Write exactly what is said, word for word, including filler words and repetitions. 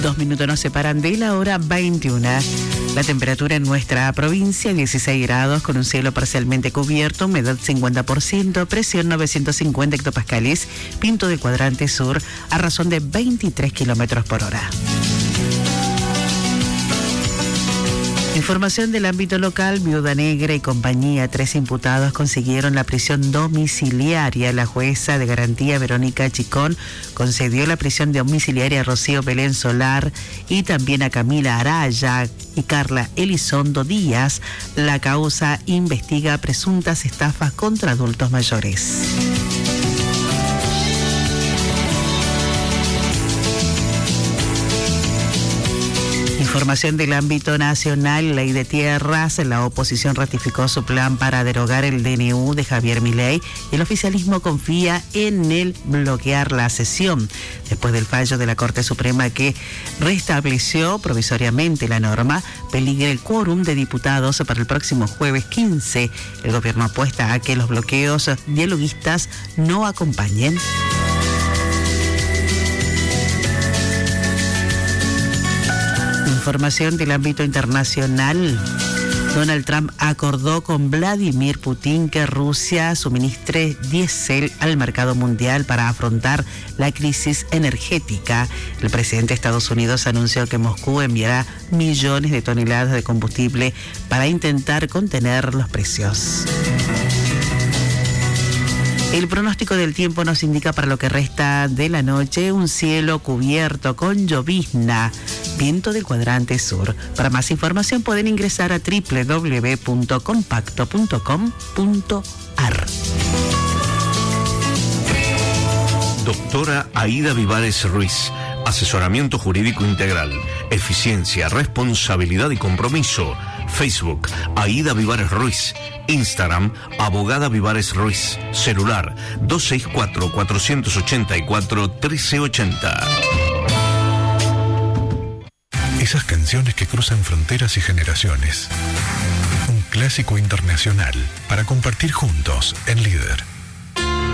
Dos minutos nos separan de la hora veintiuna. La temperatura en nuestra provincia, dieciséis grados, con un cielo parcialmente cubierto, humedad cincuenta por ciento, presión novecientos cincuenta hectopascales, viento del cuadrante sur a razón de veintitrés kilómetros por hora. Información del ámbito local, Viuda Negra y compañía, tres imputados consiguieron la prisión domiciliaria. La jueza de garantía Verónica Chicón concedió la prisión domiciliaria a Rocío Belén Solar y también a Camila Araya y Carla Elizondo Díaz. La causa investiga presuntas estafas contra adultos mayores. Información del ámbito nacional, ley de tierras. La oposición ratificó su plan para derogar el D N U de Javier Milei y el oficialismo confía en el bloquear la sesión. Después del fallo de la Corte Suprema que restableció provisoriamente la norma, peligra el quórum de diputados para el próximo jueves quince. El gobierno apuesta a que los bloqueos dialoguistas no acompañen. Información del ámbito internacional. Donald Trump acordó con Vladimir Putin que Rusia suministre diésel al mercado mundial para afrontar la crisis energética. El presidente de Estados Unidos anunció que Moscú enviará millones de toneladas de combustible para intentar contener los precios. El pronóstico del tiempo nos indica para lo que resta de la noche un cielo cubierto con llovizna, viento del cuadrante sur. Para más información pueden ingresar a doble u doble u doble u punto compacto punto com punto a r. Doctora Aida Vivares Ruiz. Asesoramiento jurídico integral. Eficiencia, responsabilidad y compromiso. Facebook, Aida Vivares Ruiz. Instagram, Abogada Vivares Ruiz. Celular, dos seis cuatro, cuatro ocho cuatro, uno tres ocho cero. Esas canciones que cruzan fronteras y generaciones. Un clásico internacional para compartir juntos en Líder.